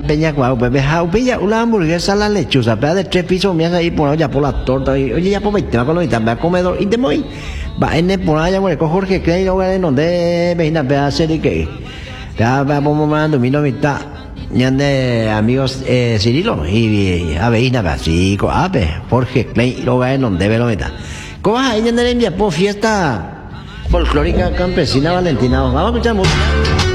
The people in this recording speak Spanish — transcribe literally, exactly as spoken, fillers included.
peña cuau, pepe jaupilla, una hamburguesa la lechuza, pea de tres pisos, me hace ahí por allá por la torta, y, oye, ya por veinte, va con los va a comedor, y te voy, va en el por allá, bueno, con Jorge, que hay lugar en donde, veina, pea hacer y que, ya, va, vamos, mando, mi mitad, ñande, amigos, eh, Cirilo, y, a veina, va, sí, a ver, Jorge, Klein, lugar en donde, ve lo mitad. ¿Cómo vas a ir en el envía por fiesta folclórica campesina Valentina? Vamos a escuchar música.